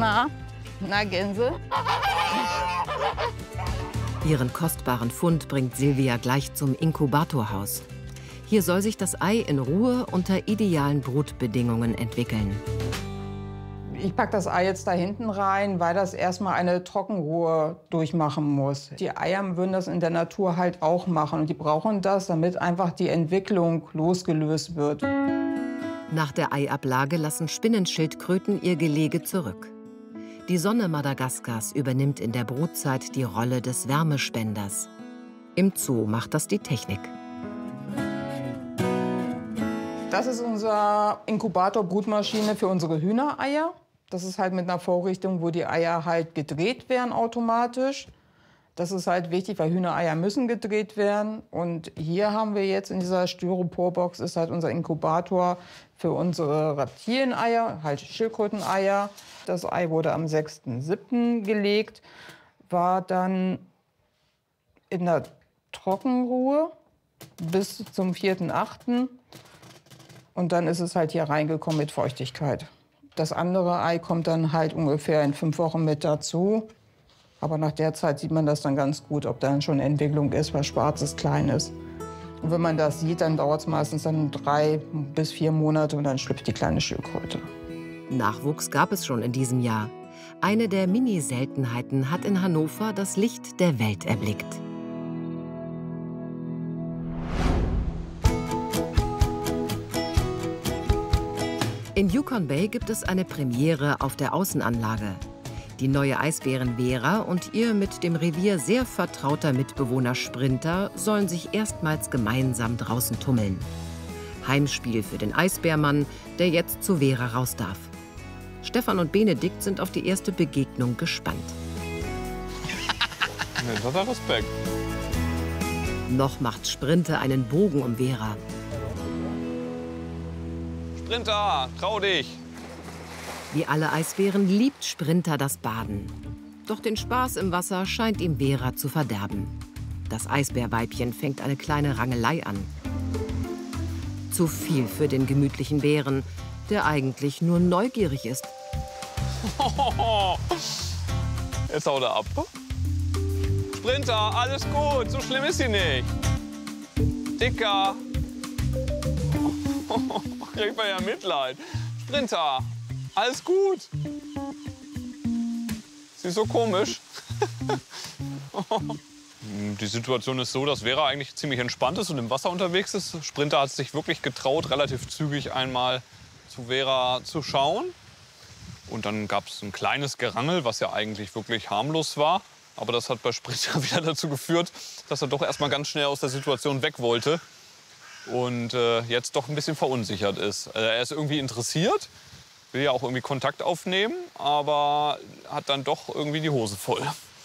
Na, Gänse? Ihren kostbaren Fund bringt Silvia gleich zum Inkubatorhaus. Hier soll sich das Ei in Ruhe unter idealen Brutbedingungen entwickeln. Ich packe das Ei jetzt da hinten rein, weil das erstmal eine Trockenruhe durchmachen muss. Die Eier würden das in der Natur halt auch machen. Und die brauchen das, damit einfach die Entwicklung losgelöst wird. Nach der Eiablage lassen Spinnenschildkröten ihr Gelege zurück. Die Sonne Madagaskars übernimmt in der Brutzeit die Rolle des Wärmespenders. Im Zoo macht das die Technik. Das ist unser Inkubator-Brutmaschine für unsere Hühnereier. Das ist halt mit einer Vorrichtung, wo die Eier halt gedreht werden automatisch. Das ist halt wichtig, weil Hühnereier müssen gedreht werden. Und hier haben wir jetzt in dieser Styroporbox ist halt unser Inkubator für unsere Reptilieneier, halt Schildkröteneier. Das Ei wurde am 6.7. gelegt, war dann in der Trockenruhe bis zum 4.8. Und dann ist es halt hier reingekommen mit Feuchtigkeit. Das andere Ei kommt dann halt ungefähr in 5 Wochen mit dazu. Aber nach der Zeit sieht man das dann ganz gut, ob da dann schon Entwicklung ist, weil schwarz ist, klein ist. Und wenn man das sieht, dann dauert es meistens dann 3 bis 4 Monate und dann schlüpft die kleine Schildkröte. Nachwuchs gab es schon in diesem Jahr. Eine der Mini-Seltenheiten hat in Hannover das Licht der Welt erblickt. In Yukon Bay gibt es eine Premiere auf der Außenanlage. Die neue Eisbärin Vera und ihr mit dem Revier sehr vertrauter Mitbewohner Sprinter sollen sich erstmals gemeinsam draußen tummeln. Heimspiel für den Eisbärmann, der jetzt zu Vera raus darf. Stefan und Benedikt sind auf die erste Begegnung gespannt. Mit großer Respekt. Noch macht Sprinter einen Bogen um Vera. Sprinter, trau dich! Wie alle Eisbären liebt Sprinter das Baden. Doch den Spaß im Wasser scheint ihm Vera zu verderben. Das Eisbärweibchen fängt eine kleine Rangelei an. Zu viel für den gemütlichen Bären, der eigentlich nur neugierig ist. Jetzt haut er ab. Sprinter, alles gut, so schlimm ist sie nicht. Dicker. Kriegt man ja Mitleid. Sprinter, alles gut. Sie ist so komisch. Die Situation ist so, dass Vera eigentlich ziemlich entspannt ist und im Wasser unterwegs ist. Sprinter hat sich wirklich getraut, relativ zügig einmal zu Vera zu schauen. Und dann gab es ein kleines Gerangel, was ja eigentlich wirklich harmlos war. Aber das hat bei Sprinter wieder dazu geführt, dass er doch erst mal ganz schnell aus der Situation weg wollte. Und jetzt doch ein bisschen verunsichert ist. Er ist irgendwie interessiert, will ja auch irgendwie Kontakt aufnehmen, aber hat dann doch irgendwie die Hose voll.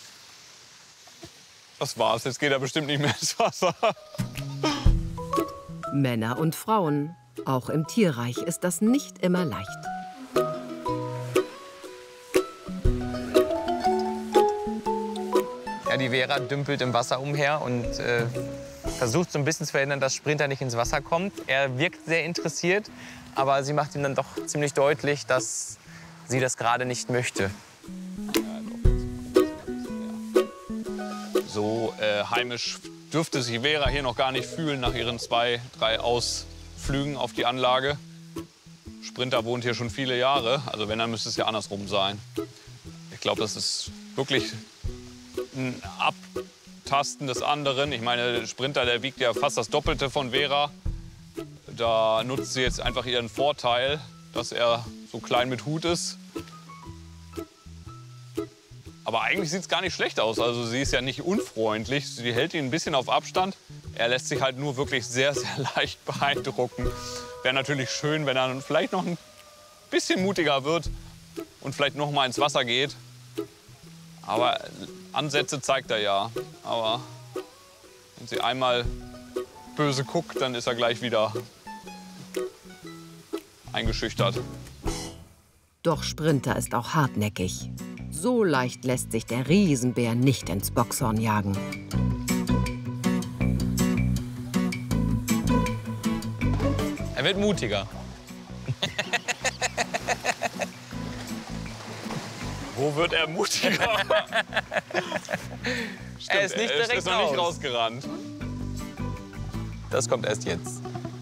Das war's, jetzt geht er bestimmt nicht mehr ins Wasser. Männer und Frauen, auch im Tierreich ist das nicht immer leicht. Ja, die Vera dümpelt im Wasser umher und versucht so ein bisschen zu verhindern, dass Sprinter nicht ins Wasser kommt. Er wirkt sehr interessiert, aber sie macht ihm dann doch ziemlich deutlich, dass sie das gerade nicht möchte. So heimisch dürfte sich Vera hier noch gar nicht fühlen nach ihren 2, 3 Ausflügen auf die Anlage. Sprinter wohnt hier schon viele Jahre, also wenn, dann müsste es ja andersrum sein. Ich glaube, das ist wirklich ein Abtasten des anderen. Ich meine, der Sprinter, der wiegt ja fast das Doppelte von Vera. Da nutzt sie jetzt einfach ihren Vorteil, dass er so klein mit Hut ist. Aber eigentlich sieht es gar nicht schlecht aus. Also sie ist ja nicht unfreundlich. Sie hält ihn ein bisschen auf Abstand. Er lässt sich halt nur wirklich sehr, sehr leicht beeindrucken. Wäre natürlich schön, wenn er vielleicht noch ein bisschen mutiger wird und vielleicht noch mal ins Wasser geht. Aber Ansätze zeigt er ja. Aber wenn sie einmal böse guckt, dann ist er gleich wieder eingeschüchtert. Doch Sprinter ist auch hartnäckig. So leicht lässt sich der Riesenbär nicht ins Bockshorn jagen. Er wird mutiger. Wo wird er mutiger? Stimmt, Er ist nicht direkt ist noch nicht raus. rausgerannt. Das kommt erst jetzt.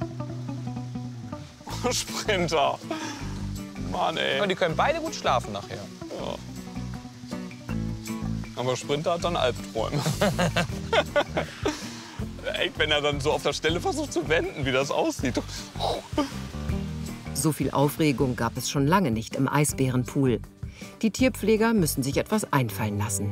Sprinter. Mann, ey. Und die können beide gut schlafen nachher. Aber Sprinter hat dann Albträume. Echt, wenn er dann so auf der Stelle versucht zu wenden, wie das aussieht. So viel Aufregung gab es schon lange nicht im Eisbärenpool. Die Tierpfleger müssen sich etwas einfallen lassen.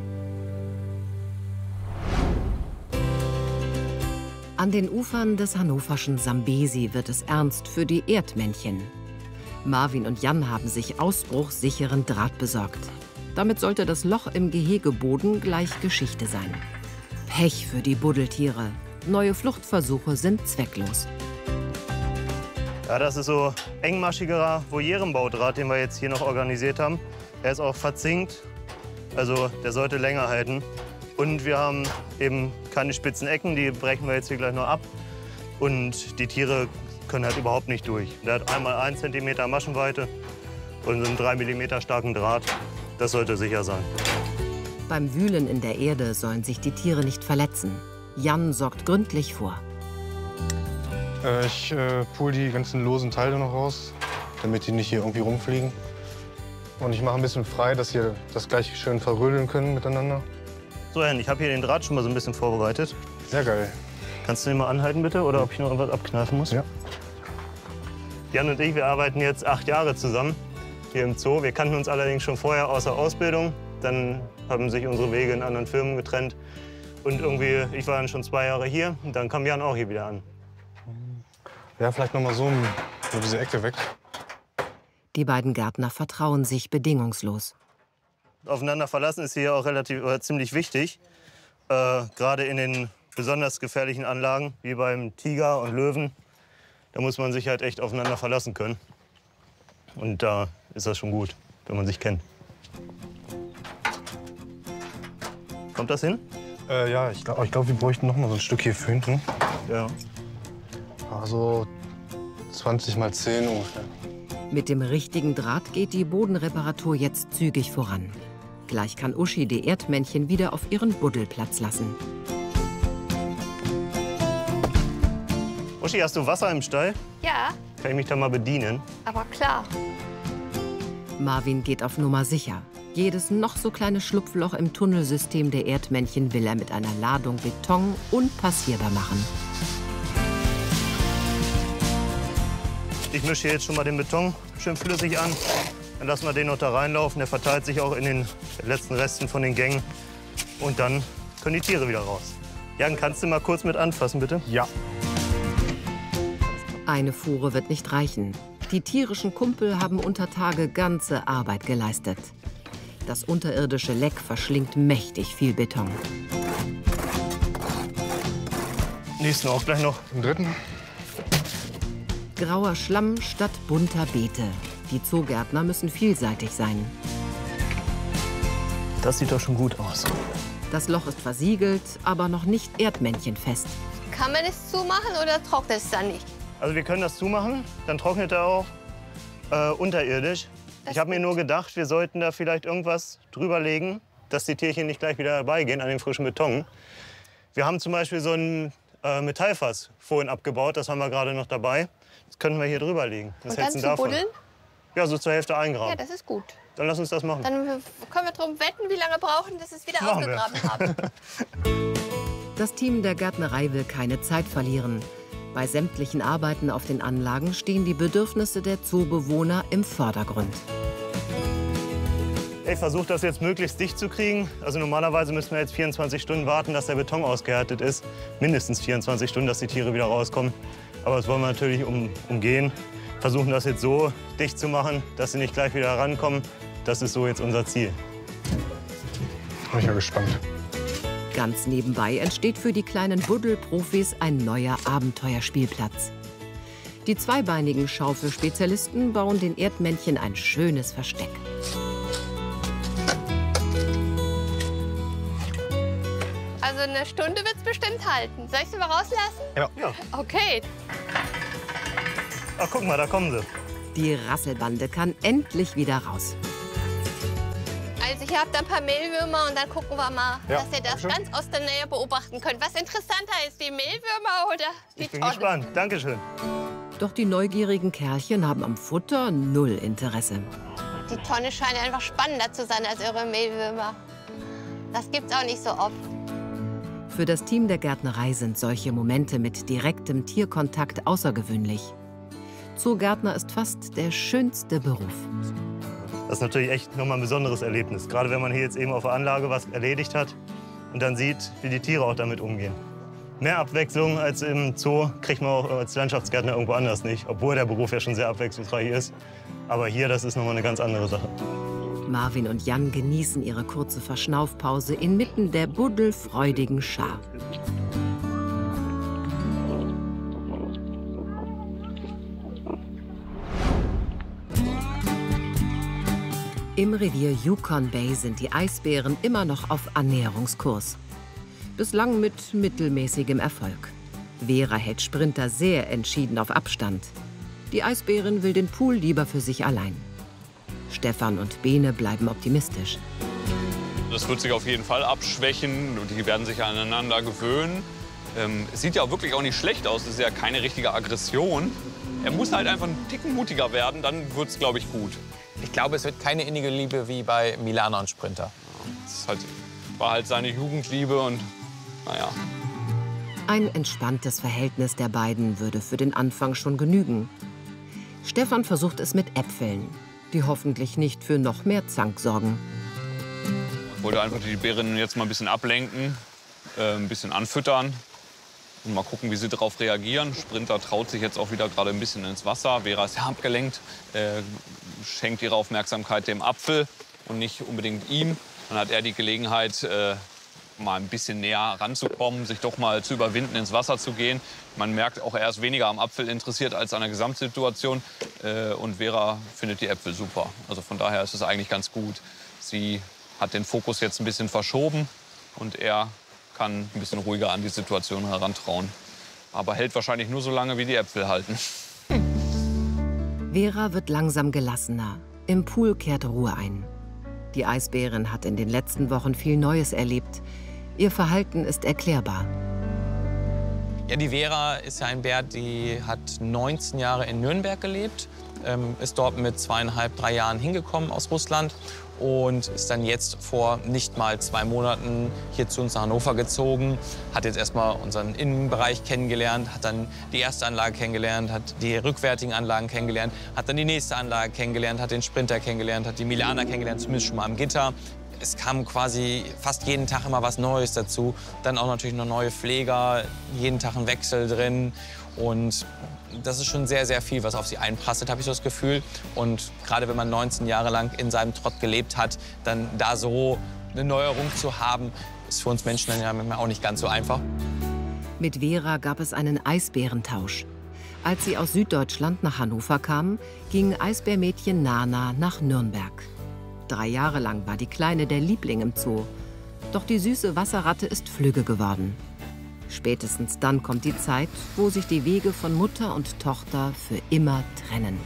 An den Ufern des hannoverschen Sambesi wird es ernst für die Erdmännchen. Marvin und Jan haben sich ausbruchssicheren Draht besorgt. Damit sollte das Loch im Gehegeboden gleich Geschichte sein. Pech für die Buddeltiere. Neue Fluchtversuche sind zwecklos. Ja, das ist so engmaschigerer Volierenbaudraht, den wir jetzt hier noch organisiert haben. Er ist auch verzinkt, also der sollte länger halten. Und wir haben eben keine spitzen Ecken, die brechen wir jetzt hier gleich noch ab. Und die Tiere können halt überhaupt nicht durch. Der hat einmal 1 cm Maschenweite und einen 3 mm starken Draht. Das sollte sicher sein. Beim Wühlen in der Erde sollen sich die Tiere nicht verletzen. Jan sorgt gründlich vor. Ich pool die ganzen losen Teile noch raus, damit die nicht hier irgendwie rumfliegen. Und ich mache ein bisschen frei, dass sie das gleich schön verrödeln können miteinander. So, Hen, ich habe hier den Draht schon mal so ein bisschen vorbereitet. Sehr geil. Kannst du den mal anhalten, bitte? Oder ob ich noch was abkneifen muss? Ja. Jan und ich, wir arbeiten jetzt 8 Jahre zusammen hier im Zoo. Wir kannten uns allerdings schon vorher aus der Ausbildung. Dann haben sich unsere Wege in anderen Firmen getrennt. Und irgendwie, ich war dann schon 2 Jahre hier und dann kam Jan auch hier wieder an. Ja, vielleicht noch mal so diese Ecke weg. Die beiden Gärtner vertrauen sich bedingungslos. Aufeinander verlassen ist hier auch ziemlich wichtig. Gerade in den besonders gefährlichen Anlagen, wie beim Tiger und Löwen. Da muss man sich halt echt aufeinander verlassen können. Und da ist das schon gut, wenn man sich kennt. Kommt das hin? Ja, ich glaub, wir bräuchten noch mal so ein Stück hier für hinten. Ja. Also 20 mal 10 ungefähr. Mit dem richtigen Draht geht die Bodenreparatur jetzt zügig voran. Gleich kann Uschi die Erdmännchen wieder auf ihren Buddelplatz lassen. Uschi, hast du Wasser im Stall? Ja, Kann ich mich da mal bedienen? aber klar. Marvin geht auf Nummer sicher. Jedes noch so kleine Schlupfloch im Tunnelsystem der Erdmännchen will er mit einer Ladung Beton unpassierbar machen. Ich mische hier jetzt schon mal den Beton schön flüssig an. Dann lassen wir den noch da reinlaufen. Der verteilt sich auch in den letzten Resten von den Gängen. Und dann können die Tiere wieder raus. Jan, kannst du mal kurz mit anfassen, bitte? Ja. Eine Fuhre wird nicht reichen. Die tierischen Kumpel haben unter Tage ganze Arbeit geleistet. Das unterirdische Leck verschlingt mächtig viel Beton. Nächsten auch gleich noch. Den dritten. Grauer Schlamm statt bunter Beete. Die Zoogärtner müssen vielseitig sein. Das sieht doch schon gut aus. Das Loch ist versiegelt, aber noch nicht erdmännchenfest. Kann man es zumachen oder trocknet es dann nicht? Also wir können das zumachen, dann trocknet er auch unterirdisch. Ich habe mir nur gedacht, wir sollten da vielleicht irgendwas drüber legen, dass die Tierchen nicht gleich wieder vorbeigehen an den frischen Beton. Wir haben zum Beispiel so ein Metallfass vorhin abgebaut, das haben wir gerade noch dabei. Das können wir hier drüber legen. Was Und dann hältst du zu davon? buddeln? Ja, so zur Hälfte eingraben. Ja, das ist gut. Dann lass uns das machen. Dann können wir drum wetten, wie lange brauchen, dass es wieder Machen wir. ausgegraben haben. Das Team der Gärtnerei will keine Zeit verlieren. Bei sämtlichen Arbeiten auf den Anlagen stehen die Bedürfnisse der Zoobewohner im Vordergrund. Ich versuche das jetzt möglichst dicht zu kriegen. Also normalerweise müssen wir jetzt 24 Stunden warten, dass der Beton ausgehärtet ist. Mindestens 24 Stunden, dass die Tiere wieder rauskommen. Aber das wollen wir natürlich umgehen. Versuchen das jetzt so dicht zu machen, dass sie nicht gleich wieder rankommen. Das ist so jetzt unser Ziel. Bin ich ja gespannt. Ganz nebenbei entsteht für die kleinen Buddelprofis ein neuer Abenteuerspielplatz. Die zweibeinigen Schaufelspezialisten bauen den Erdmännchen ein schönes Versteck. Also eine Stunde wird es bestimmt halten. Soll ich sie mal rauslassen? Ja. Okay. Ach, guck mal, da kommen sie. Die Rasselbande kann endlich wieder raus. Als Also hier habt ihr ein paar Mehlwürmer und dann gucken wir mal, Ja, dass ihr das dankeschön. ganz aus der Nähe beobachten könnt. Was interessanter ist, die Mehlwürmer oder die Ich bin Tonne? gespannt. Dankeschön. Doch die neugierigen Kerlchen haben am Futter null Interesse. Die Tonne scheint einfach spannender zu sein als eure Mehlwürmer. Das gibt's auch nicht so oft. Für das Team der Gärtnerei sind solche Momente mit direktem Tierkontakt außergewöhnlich. Zoogärtner ist fast der schönste Beruf. Das ist natürlich echt nochmal ein besonderes Erlebnis. Gerade wenn man hier jetzt eben auf der Anlage was erledigt hat und dann sieht, wie die Tiere auch damit umgehen. Mehr Abwechslung als im Zoo kriegt man auch als Landschaftsgärtner irgendwo anders nicht. Obwohl der Beruf ja schon sehr abwechslungsreich ist. Aber hier, das ist nochmal eine ganz andere Sache. Marvin und Jan genießen ihre kurze Verschnaufpause inmitten der buddelfreudigen Schar. Im Revier Yukon Bay sind die Eisbären immer noch auf Annäherungskurs. Bislang mit mittelmäßigem Erfolg. Vera hält Sprinter sehr entschieden auf Abstand. Die Eisbärin will den Pool lieber für sich allein. Stefan und Bene bleiben optimistisch. Das wird sich auf jeden Fall abschwächen und die werden sich aneinander gewöhnen. Es sieht ja auch wirklich auch nicht schlecht aus, es ist ja keine richtige Aggression. Er muss halt einfach einen Ticken mutiger werden, dann wird es, glaube ich, gut. Ich glaube, es wird keine innige Liebe wie bei Milana und Sprinter. Das war halt seine Jugendliebe und naja. Ein entspanntes Verhältnis der beiden würde für den Anfang schon genügen. Stefan versucht es mit Äpfeln, die hoffentlich nicht für noch mehr Zank sorgen. Ich wollte einfach die Bärinnen jetzt mal ein bisschen ablenken, ein bisschen anfüttern und mal gucken, wie sie darauf reagieren. Sprinter traut sich jetzt auch wieder gerade ein bisschen ins Wasser. Vera ist ja abgelenkt, schenkt ihre Aufmerksamkeit dem Apfel und nicht unbedingt ihm. Dann hat er die Gelegenheit, mal ein bisschen näher ranzukommen, sich doch mal zu überwinden, ins Wasser zu gehen. Man merkt auch, er ist weniger am Apfel interessiert als an der Gesamtsituation. Und Vera findet die Äpfel super. Also von daher ist es eigentlich ganz gut. Sie hat den Fokus jetzt ein bisschen verschoben und er kann ein bisschen ruhiger an die Situation herantrauen. Aber hält wahrscheinlich nur so lange, wie die Äpfel halten. Vera wird langsam gelassener. Im Pool kehrt Ruhe ein. Die Eisbärin hat in den letzten Wochen viel Neues erlebt. Ihr Verhalten ist erklärbar. Ja, die Vera ist ja ein Bär, die hat 19 Jahre in Nürnberg gelebt, ist dort mit 2,5, 3 Jahren hingekommen aus Russland und ist dann jetzt vor nicht mal 2 Monaten hier zu uns nach Hannover gezogen, hat jetzt erstmal unseren Innenbereich kennengelernt, hat dann die erste Anlage kennengelernt, hat die rückwärtigen Anlagen kennengelernt, hat dann die nächste Anlage kennengelernt, hat den Sprinter kennengelernt, hat die Milana kennengelernt, zumindest schon mal am Gitter. Es kam quasi fast jeden Tag immer was Neues dazu. Dann auch natürlich noch neue Pfleger, jeden Tag ein Wechsel drin. Und das ist schon sehr, sehr viel, was auf sie einprasselt, habe ich so das Gefühl. Und gerade wenn man 19 Jahre lang in seinem Trott gelebt hat, dann da so eine Neuerung zu haben, ist für uns Menschen dann ja manchmal auch nicht ganz so einfach. Mit Vera gab es einen Eisbärentausch. Als sie aus Süddeutschland nach Hannover kam, ging Eisbärmädchen Nana nach Nürnberg. 3 Jahre lang war die Kleine der Liebling im Zoo. Doch die süße Wasserratte ist flügge geworden. Spätestens dann kommt die Zeit, wo sich die Wege von Mutter und Tochter für immer trennen.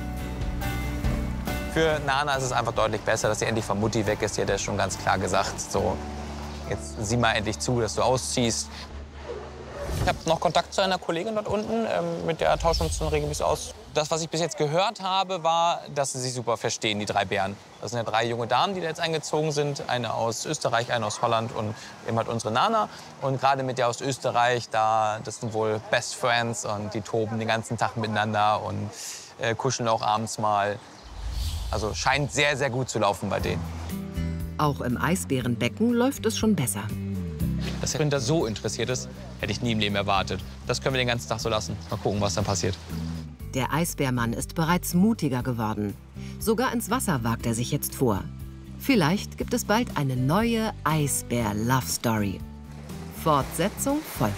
Für Nana ist es einfach deutlich besser, dass sie endlich von Mutti weg ist. Die hat ja schon ganz klar gesagt, so, jetzt sieh mal endlich zu, dass du ausziehst. Ich habe noch Kontakt zu einer Kollegin dort unten, mit der tauschen wir uns dann regelmäßig aus. Das, was ich bis jetzt gehört habe, war, dass sie sich super verstehen, die 3 Bären. Das sind ja 3 junge Damen, die da jetzt eingezogen sind. Eine aus Österreich, eine aus Holland und eben halt unsere Nana. Und gerade mit der aus Österreich, das sind wohl Best Friends und die toben den ganzen Tag miteinander und kuscheln auch abends mal. Also scheint sehr, sehr gut zu laufen bei denen. Auch im Eisbärenbecken läuft es schon besser. Dass Sprinter so interessiert ist, hätte ich nie im Leben erwartet. Das können wir den ganzen Tag so lassen. Mal gucken, was dann passiert. Der Eisbärmann ist bereits mutiger geworden. Sogar ins Wasser wagt er sich jetzt vor. Vielleicht gibt es bald eine neue Eisbär-Love-Story. Fortsetzung folgt.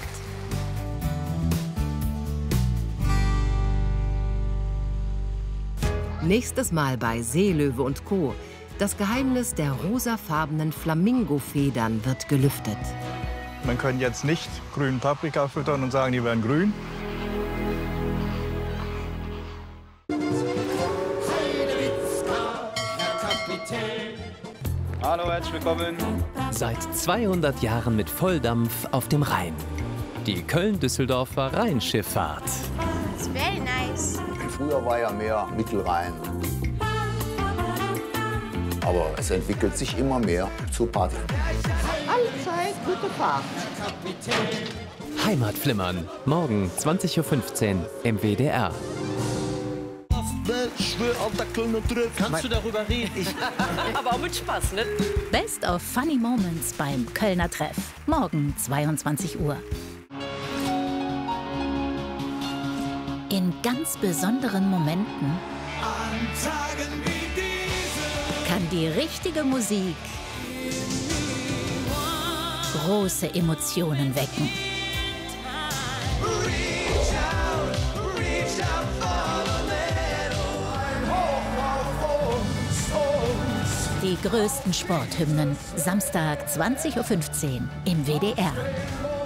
Nächstes Mal bei Seelöwe und Co. Das Geheimnis der rosafarbenen Flamingo-Federn wird gelüftet. Man kann jetzt nicht grünen Paprika füttern und sagen, die werden grün. Hallo, herzlich willkommen. Seit 200 Jahren mit Volldampf auf dem Rhein. Die Köln-Düsseldorfer Rheinschifffahrt. It's very nice. Früher war ja mehr Mittelrhein. Aber es entwickelt sich immer mehr zur Party. Allzeit gute Fahrt. Heimatflimmern. Morgen 20:15 Uhr im WDR. Kannst du darüber reden? Aber auch mit Spaß, ne? Best of Funny Moments beim Kölner Treff. Morgen 22 Uhr. In ganz besonderen Momenten kann die richtige Musik große Emotionen wecken. Die größten Sporthymnen, Samstag 20:15 Uhr im WDR.